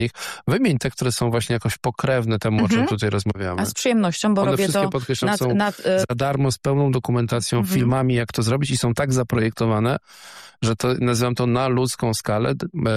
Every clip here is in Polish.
Wymień te, które są właśnie jakoś pokrewne temu, o czym tutaj rozmawiamy. A z przyjemnością, bo one robię wszystkie, to podkreślam, są za darmo, z pełną dokumentacją, filmami, jak to zrobić i są tak zaprojektowane, że to nazywam to na ludzką skalę.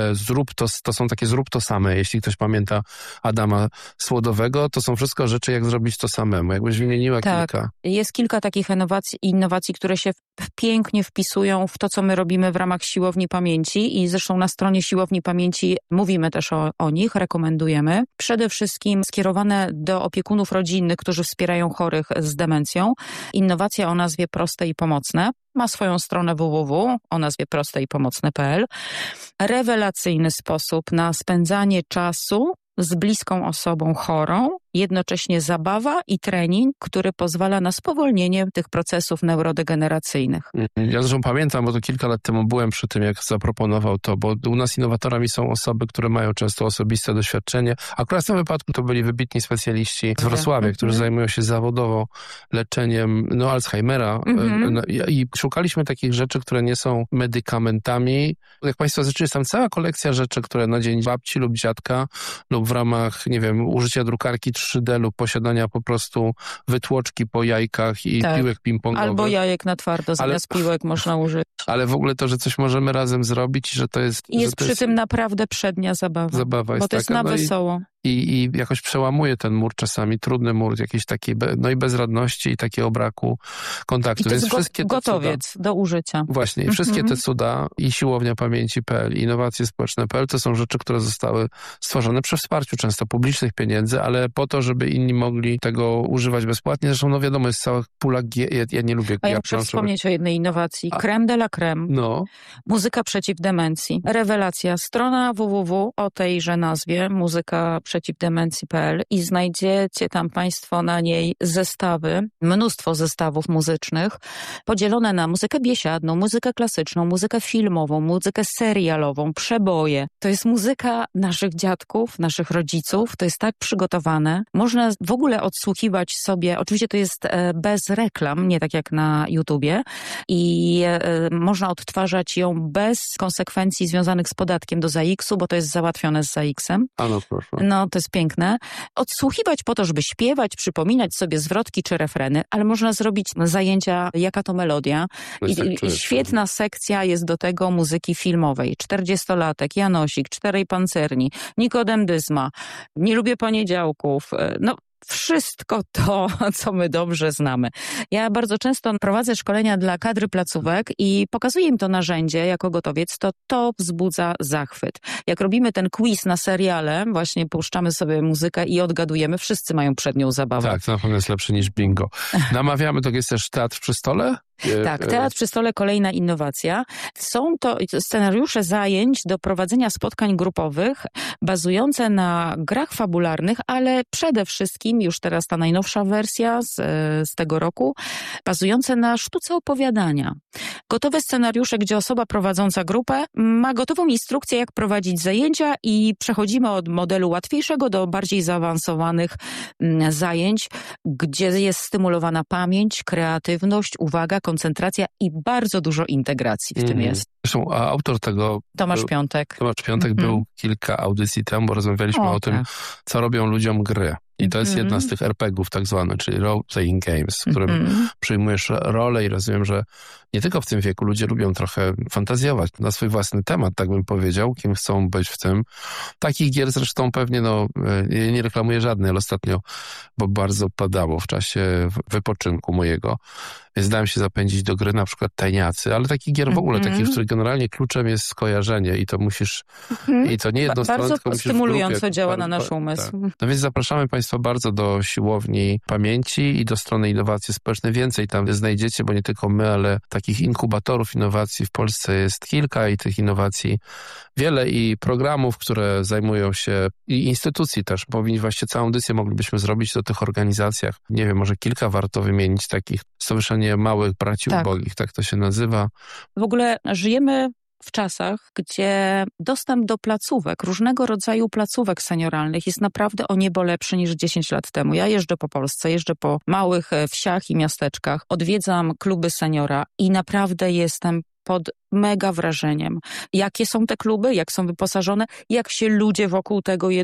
To są takie zrób to same. Jeśli ktoś pamięta Adama Słodowego, to są wszystko rzeczy, jak zrobić to samemu. Jakbyś wymieniła kilka. Jest kilka takich innowacji, które się pięknie wpisują w to, co my robimy w ramach Siłowni Pamięci i zresztą na stronie Siłowni Pamięci mówimy też o nich, rekomendujemy. Przede wszystkim skierowane do opiekunów rodzinnych, którzy wspierają chorych z demencją. Innowacja o nazwie Proste i Pomocne. Ma swoją stronę www o nazwie prosteiPomocne.pl. Rewelacyjny sposób na spędzanie czasu z bliską osobą chorą, jednocześnie zabawa i trening, który pozwala na spowolnienie tych procesów neurodegeneracyjnych. Ja zresztą pamiętam, bo to kilka lat temu byłem przy tym, jak zaproponował to, bo u nas innowatorami są osoby, które mają często osobiste doświadczenie. Akurat w tym wypadku to byli wybitni specjaliści z Wrocławia, którzy zajmują się zawodowo leczeniem Alzheimera i szukaliśmy takich rzeczy, które nie są medykamentami. Jak Państwo zobaczycie, jest tam cała kolekcja rzeczy, które na dzień babci lub dziadka lub w ramach, nie wiem, użycia drukarki 3D lub posiadania po prostu wytłoczki po jajkach i piłek ping-pongowych. Albo jajek na twardo zamiast piłek można użyć. Ale w ogóle to, że coś możemy razem zrobić, że to jest... I jest przy tym naprawdę przednia zabawa. Zabawa jest bo to jest na wesoło. I jakoś przełamuje ten mur czasami, trudny mur jakiejś takiej, i bezradności i takiego braku kontaktu. I to jest wszystkie gotowiec do użycia. Właśnie, wszystkie te cuda i Siłownia Pamięci.pl, i Innowacje Społeczne.pl to są rzeczy, które zostały stworzone przy wsparciu często publicznych pieniędzy, ale po to, żeby inni mogli tego używać bezpłatnie. Zresztą, wiadomo, jest cała pula ja nie lubię gier. Ja muszę wspomnieć o jednej innowacji. Crème de la crème. Muzyka przeciw demencji. Rewelacja. Strona www o tejże nazwie, muzykaprzeciwdemencji.pl i znajdziecie tam Państwo na niej zestawy, mnóstwo zestawów muzycznych, podzielone na muzykę biesiadną, muzykę klasyczną, muzykę filmową, muzykę serialową, przeboje. To jest muzyka naszych dziadków, naszych rodziców. To jest tak przygotowane. Można w ogóle odsłuchiwać sobie, oczywiście to jest bez reklam, nie tak jak na YouTubie i można odtwarzać ją bez konsekwencji związanych z podatkiem do ZAX-u, bo to jest załatwione z ZAX-em. No proszę. No, to jest piękne. Odsłuchiwać po to, żeby śpiewać, przypominać sobie zwrotki czy refreny, ale można zrobić zajęcia, jaka to melodia. I świetna sekcja jest do tego muzyki filmowej. 40-latek, Janosik, Czterej Pancerni, Nikodem Dyzma, Nie lubię poniedziałków. Wszystko to, co my dobrze znamy. Ja bardzo często prowadzę szkolenia dla kadry placówek i pokazuję im to narzędzie jako gotowiec, to wzbudza zachwyt. Jak robimy ten quiz na seriale, właśnie puszczamy sobie muzykę i odgadujemy, wszyscy mają przed nią zabawę. Tak, to na pewno jest lepsze niż bingo. Namawiamy, to jest też Teatr przy Stole? Tak, Teatr przy Stole, kolejna innowacja. Są to scenariusze zajęć do prowadzenia spotkań grupowych bazujące na grach fabularnych, ale przede wszystkim, już teraz ta najnowsza wersja z tego roku, bazujące na sztuce opowiadania. Gotowe scenariusze, gdzie osoba prowadząca grupę ma gotową instrukcję, jak prowadzić zajęcia i przechodzimy od modelu łatwiejszego do bardziej zaawansowanych zajęć, gdzie jest stymulowana pamięć, kreatywność, uwaga, koncentracja i bardzo dużo integracji w tym jest. Zresztą autor tego... Tomasz Piątek. Tomasz Piątek był kilka audycji temu, bo rozmawialiśmy o tym, co robią ludziom gry. I to jest jedna z tych RPG-ów tak zwane, czyli role playing games, w którym przyjmujesz rolę i rozumiem, że nie tylko w tym wieku ludzie lubią trochę fantazjować na swój własny temat, tak bym powiedział, kim chcą być w tym. Takich gier zresztą pewnie, nie reklamuję żadnej, ale ostatnio, bo bardzo padało w czasie wypoczynku mojego. Więc dałem się zapędzić do gry, na przykład Tajniacy, ale takich gier w ogóle, takich, w których generalnie kluczem jest skojarzenie i to musisz, i to nie jedną stronę, tylko musisz stymulująco działa na nasz umysł. Tak. No więc zapraszamy Państwa bardzo do Siłowni Pamięci i do strony Innowacje Społeczne. Więcej tam znajdziecie, bo nie tylko my, ale takich inkubatorów innowacji w Polsce jest kilka i tych innowacji wiele i programów, które zajmują się i instytucji też. Właściwie całą audycję moglibyśmy zrobić do tych organizacjach. Nie wiem, może kilka warto wymienić takich. Stowarzyszenie Małych Braci Ubogich, tak to się nazywa. W ogóle żyjemy w czasach, gdzie dostęp do placówek, różnego rodzaju placówek senioralnych jest naprawdę o niebo lepszy niż 10 lat temu. Ja jeżdżę po Polsce, jeżdżę po małych wsiach i miasteczkach, odwiedzam kluby seniora i naprawdę jestem pod mega wrażeniem. Jakie są te kluby, jak są wyposażone, jak się ludzie wokół tego